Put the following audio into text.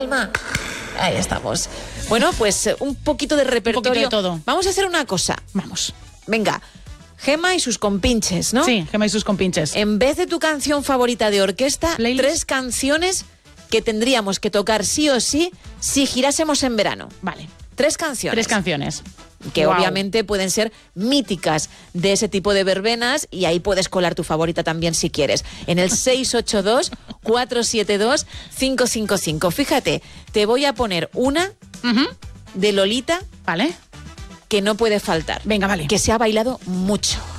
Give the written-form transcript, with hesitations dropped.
Ahí estamos. Bueno, pues un poquito de repertorio. Un poquito de todo. Vamos a hacer una cosa. Vamos. Venga, Gema y sus compinches, ¿no? Sí, Gema y sus compinches. En vez de tu canción favorita de orquesta, Playlist. 3 canciones que tendríamos que tocar sí o sí si girásemos en verano. Vale. 3 canciones. 3 canciones. Que Guau. obviamente pueden ser míticas de ese tipo de verbenas y ahí puedes colar tu favorita también si quieres. En el 682-472-555. Fíjate, te voy a poner una de Lolita Vale. que no puede faltar. Venga, vale. Que se ha bailado mucho.